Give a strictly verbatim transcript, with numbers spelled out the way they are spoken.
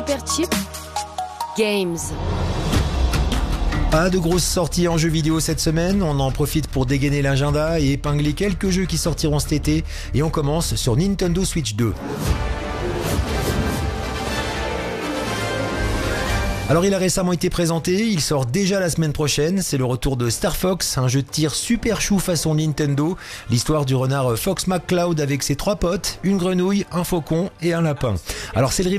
Superchip Games. Pas de grosses sorties en jeux vidéo cette semaine, on en profite pour dégainer l'agenda et épingler quelques jeux qui sortiront cet été. Et on commence sur Nintendo Switch deux. Alors il a récemment été présenté, il sort déjà la semaine prochaine, c'est le retour de Star Fox, un jeu de tir super chou façon Nintendo, l'histoire du renard Fox McCloud avec ses trois potes, une grenouille, un faucon et un lapin. Alors c'est le